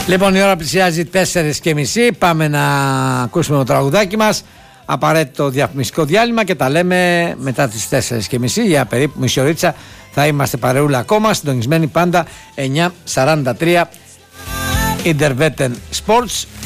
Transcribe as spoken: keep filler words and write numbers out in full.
Λοιπόν, η ώρα πλησιάζει τέσσερις και μισή. Πάμε να ακούσουμε το τραγουδάκι μας. Απαραίτητο διαφημιστικό διάλειμμα και τα λέμε μετά τις τέσσερις και μισή. Για περίπου μισή ωρίτσα θα είμαστε παρεούλα ακόμα. Συντονισμένοι πάντα εννιά σαράντα τρία Interveten Sports.